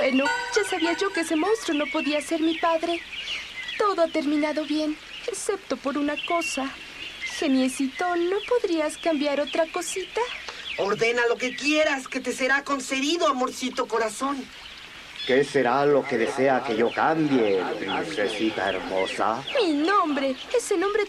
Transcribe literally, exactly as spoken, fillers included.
Bueno, ya sabía yo que ese monstruo no podía ser mi padre. Todo ha terminado bien, excepto por una cosa. Geniecito, ¿no podrías cambiar otra cosita? Ordena lo que quieras, que te será concedido, amorcito corazón. ¿Qué será lo que desea que yo cambie, princesita hermosa? Mi nombre. Ese nombre